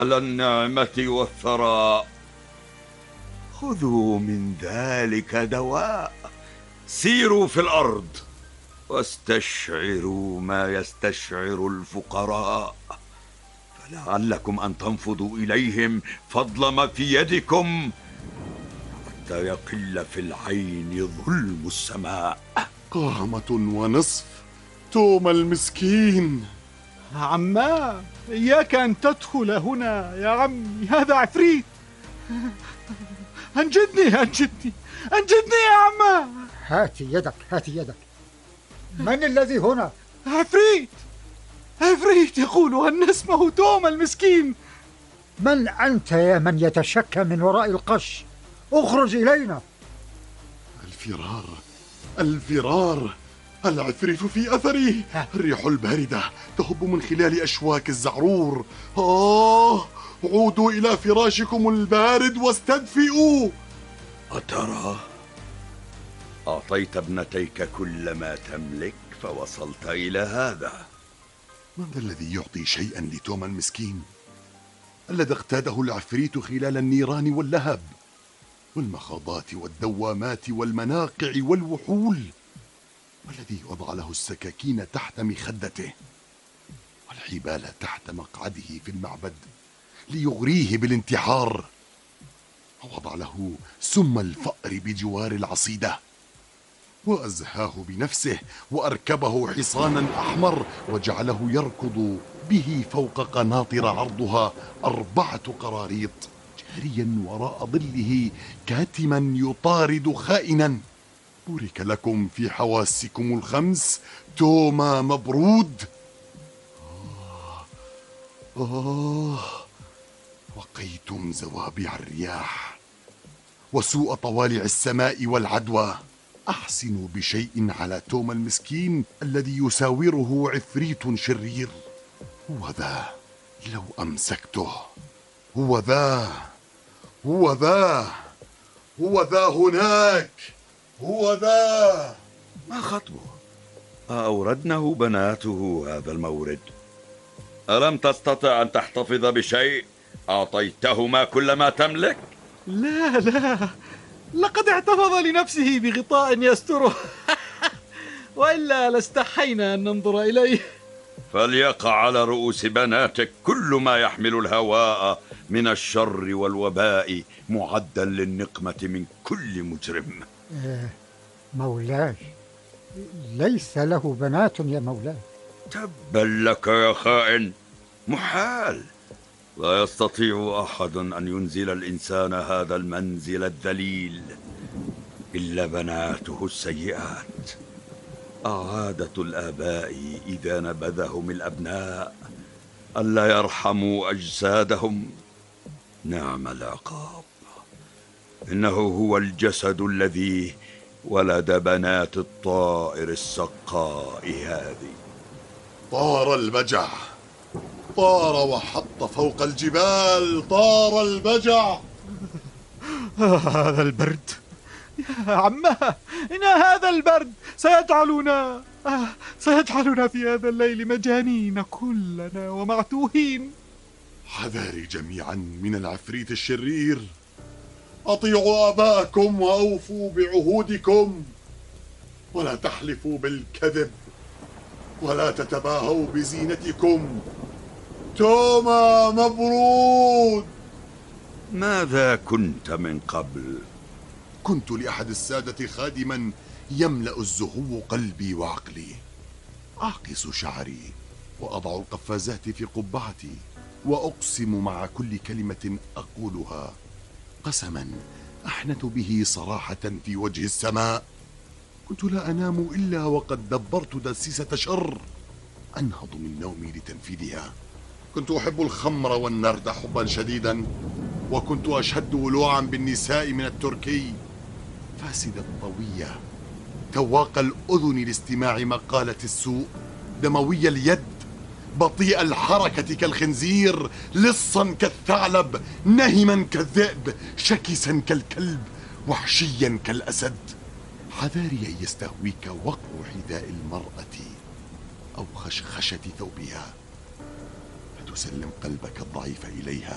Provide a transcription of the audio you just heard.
على النعمة والثراء. خذوا من ذلك دواء، سيروا في الأرض واستشعروا ما يستشعر الفقراء، فلعلكم أن تنفضوا إليهم فضل ما في يدكم، حتى يقل في العين ظلم السماء. قامة ونصف توما المسكين. عما إياك أن تدخل هنا يا عمي، هذا عفريت. أنجدني أنجدني أنجدني يا عما. هاتي يدك هاتي يدك. من الذي هنا؟ عفريت عفريت يقول أن اسمه توما المسكين. من أنت يا من يتشكى من وراء القش؟ اخرج إلينا. الفرار الفرار، العفريت في أثري. الريح الباردة تهب من خلال أشواك الزعرور. عودوا إلى فراشكم البارد واستدفئوا. أترى أعطيت ابنتيك كل ما تملك فوصلت إلى هذا. من ذا الذي يعطي شيئا لتوما المسكين الذي اغتاده العفريت خلال النيران واللهب والمخاضات والدوامات والمناقع والوحول، والذي وضع له السكاكين تحت مخدته والحبال تحت مقعده في المعبد ليغريه بالانتحار، ووضع له سم الفأر بجوار العصيدة، وأزهاه بنفسه وأركبه حصانا أحمر وجعله يركض به فوق قناطر عرضها 4 قراريط، جاريا وراء ظله كاتما يطارد خائنا. بورك لكم في حواسكم ال5 توما مبرود. وقيتم زوابع الرياح وسوء طوالع السماء والعدوى. أحسنوا بشيء على توما المسكين الذي يساوره عفريت شرير. هو ذا لو أمسكته، هو ذا هو ذا هو ذا هناك، هو ذا. ما خطبه؟ أوردنه بناته هذا المورد؟ ألم تستطع أن تحتفظ بشيء؟ أعطيتهما كل ما تملك؟ لا لقد احتفظ لنفسه بغطاء يستره. وإلا لاستحينا أن ننظر إليه. فليقع على رؤوس بناتك كل ما يحمل الهواء من الشر والوباء، معدا للنقمة من كل مجرم. مولاي، ليس له بنات يا مولاي. تبا لك يا خائن، محال. لا يستطيع أحد أن ينزل الإنسان هذا المنزل الذليل إلا بناته السيئات. عادة الآباء إذا نبذهم الأبناء ألا يرحموا أجسادهم. نعم العقاب، إنه هو الجسد الذي ولد بنات الطائر السقاء هذه. طار البجع، طار وحط فوق الجبال، طار البجع. هذا البرد يا عماه، إن هذا البرد سيجعلنا في هذا الليل مجانين كلنا ومعتوهين. حذاري جميعا من العفريت الشرير. أطيعوا آباءكم وأوفوا بعهودكم، ولا تحلفوا بالكذب، ولا تتباهوا بزينتكم. توما مبرود. ماذا كنت من قبل؟ كنت لأحد السادة خادما يملأ الزهو قلبي وعقلي. أعقص شعري وأضع القفازات في قبعتي، وأقسم مع كل كلمة أقولها قسما أحنت به صراحة في وجه السماء. كنت لا أنام إلا وقد دبرت دسيسة شر أنهض من نومي لتنفيذها. كنت أحب الخمر والنرد حبا شديدا، وكنت أشهد ولوعا بالنساء من التركي. فاسد الطوية، تواق الأذن لاستماع مقالة السوء، دموي اليد، بطيء الحركة كالخنزير، لصا كالثعلب، نهما كالذئب، شكسا كالكلب، وحشيا كالأسد. حذاري أن يستهويك وقع حذاء المرأة أو خشخشة ثوبها فتسلم قلبك الضعيف إليها.